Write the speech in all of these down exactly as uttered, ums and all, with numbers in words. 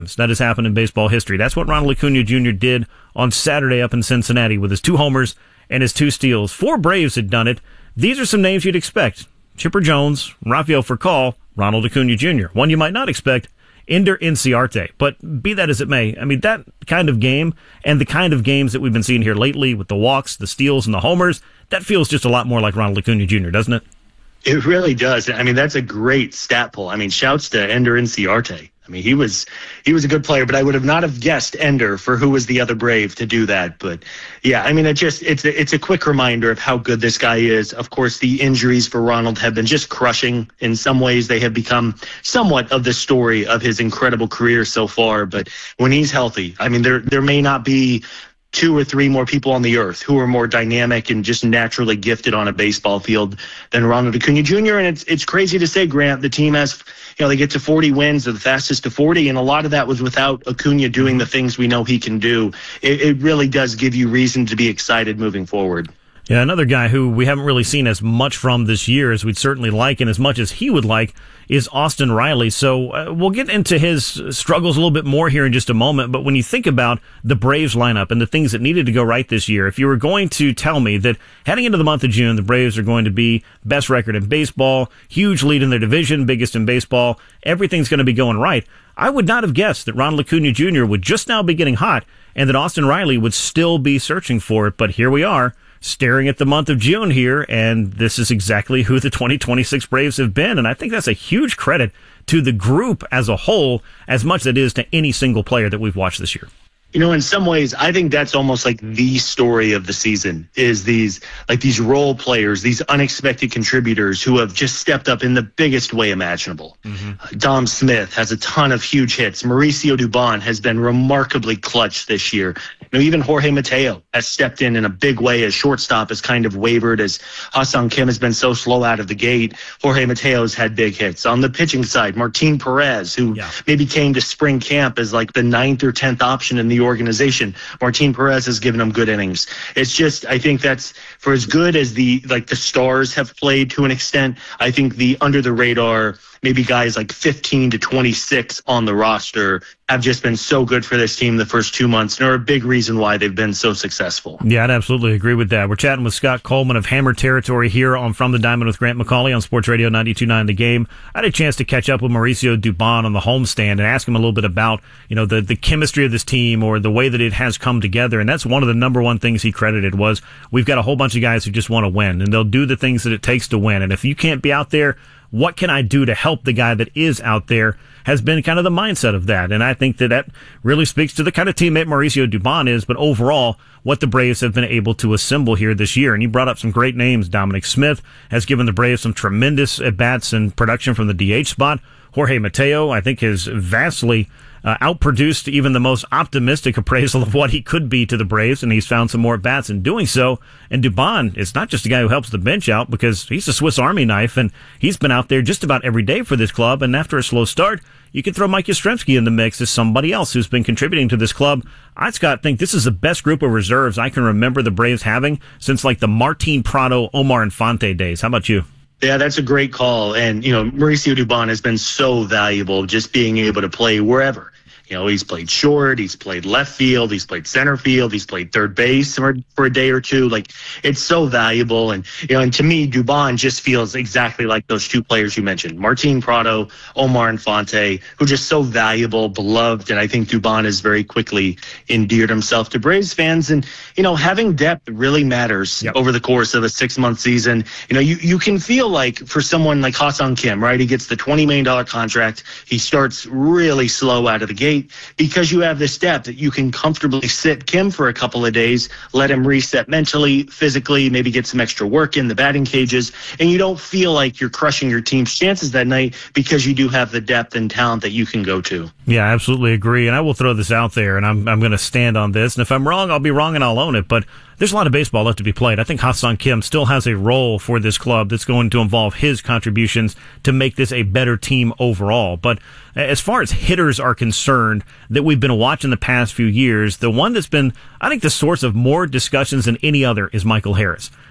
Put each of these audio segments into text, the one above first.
that has happened in baseball history. That's what Ronald Acuna Junior did on Saturday up in Cincinnati with his two homers and his two steals. Four Braves had done it. These are some names you'd expect. Chipper Jones, Rafael Furcal, Ronald Acuna Junior One you might not expect, Ender Inciarte. But be that as it may, I mean, that kind of game and the kind of games that we've been seeing here lately with the walks, the steals, and the homers, that feels just a lot more like Ronald Acuna Junior, doesn't it? It really does. I mean, that's a great stat pull. I mean, shouts to Ender Inciarte. I mean, he was he was a good player, but I would have not have guessed Ender for who was the other Brave to do that. But yeah, I mean, it just it's a, it's a quick reminder of how good this guy is. Of course, the injuries for Ronald have been just crushing. In some ways, they have become somewhat of the story of his incredible career so far. But when he's healthy, I mean, there there may not be two or three more people on the earth who are more dynamic and just naturally gifted on a baseball field than Ronald Acuna Junior And it's it's crazy to say, Grant, the team has, you know, they get to forty wins, they're the fastest to forty, and a lot of that was without Acuna doing the things we know he can do. It, it really does give you reason to be excited moving forward. Yeah, another guy who we haven't really seen as much from this year as we'd certainly like and as much as he would like is Austin Riley. So uh, we'll get into his struggles a little bit more here in just a moment. But when you think about the Braves lineup and the things that needed to go right this year, if you were going to tell me that heading into the month of June, the Braves are going to be best record in baseball, huge lead in their division, biggest in baseball, everything's going to be going right, I would not have guessed that Ronald Acuna Junior would just now be getting hot and that Austin Riley would still be searching for it. But here we are, staring at the month of June here, and this is exactly who the twenty twenty-six Braves have been. And I think that's a huge credit to the group as a whole, as much as it is to any single player that we've watched this year. You know, in some ways, I think that's almost like the story of the season is these like these role players, these unexpected contributors who have just stepped up in the biggest way imaginable. Mm-hmm. Uh, Dom Smith has a ton of huge hits. Mauricio Dubon has been remarkably clutch this year. You know, even Jorge Mateo has stepped in in a big way as shortstop has kind of wavered as Ha-Seong Kim has been so slow out of the gate. Jorge Mateo's had big hits. On the pitching side, Martin Perez, who yeah. maybe came to spring camp as like the ninth or tenth option in the organization. Martin Perez has given them good innings. It's just, I think that's for as good as the like the stars have played to an extent. I think the under the radar, maybe guys like fifteen to twenty-six on the roster have just been so good for this team the first two months and are a big reason why they've been so successful. Yeah, I'd absolutely agree with that. We're chatting with Scott Coleman of Hammer Territory here on From the Diamond with Grant McCauley on Sports Radio ninety-two point nine The Game. I had a chance to catch up with Mauricio Dubon on the homestand and ask him a little bit about, you know, the, the chemistry of this team or the way that it has come together. And that's one of the number one things he credited was we've got a whole bunch of guys who just want to win and they'll do the things that it takes to win. And if you can't be out there, what can I do to help the guy that is out there has been kind of the mindset of that. And I think that that really speaks to the kind of teammate Mauricio Dubon is, but overall, what the Braves have been able to assemble here this year. And you brought up some great names. Dominic Smith has given the Braves some tremendous at-bats and production from the D H spot. Jorge Mateo, I think, has vastly uh, outproduced even the most optimistic appraisal of what he could be to the Braves, and he's found some more at-bats in doing so. And Dubon is not just a guy who helps the bench out because he's a Swiss Army knife, and he's been out there just about every day for this club. And after a slow start, you can throw Mike Yastrzemski in the mix as somebody else who's been contributing to this club. I, Scott, think this is the best group of reserves I can remember the Braves having since like the Martin Prado, Omar Infante days. How about you? Yeah, that's a great call. And, you know, Mauricio Dubon has been so valuable just being able to play wherever. You know, he's played short, he's played left field, he's played center field, he's played third base for, for a day or two. Like, it's so valuable. And, you know, and to me, Dubon just feels exactly like those two players you mentioned, Martin Prado, Omar Infante, who are just so valuable, beloved. And I think Dubon has very quickly endeared himself to Braves fans. And, you know, having depth really matters yep. over the course of a six-month season. You know, you, you can feel like for someone like Ha-Seong Kim, right, he gets the twenty million dollars contract. He starts really slow out of the gate. Because you have this depth that you can comfortably sit Kim for a couple of days, let him reset mentally, physically, maybe get some extra work in the batting cages, and you don't feel like you're crushing your team's chances that night because you do have the depth and talent that you can go to. Yeah, I absolutely agree, and I will throw this out there, and I'm I'm going to stand on this, and if I'm wrong, I'll be wrong and I'll own it, but there's a lot of baseball left to be played. I think Ha-Seong Kim still has a role for this club that's going to involve his contributions to make this a better team overall. But as far as hitters are concerned that we've been watching the past few years, the one that's been, I think, the source of more discussions than any other is Michael Harris.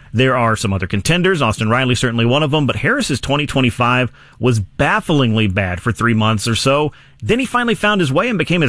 There are some other contenders. Austin Riley certainly one of them, but Harris's twenty twenty-five was bafflingly bad for three months or so. Then he finally found his way and became a